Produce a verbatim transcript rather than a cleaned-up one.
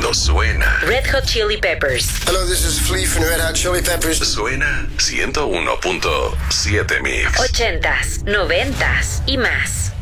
cuando suena. Red Hot Chili Peppers. Hello, this is Flea from Red Hot Chili Peppers. Suena ciento uno punto siete Mix. Ochentas, noventas y más.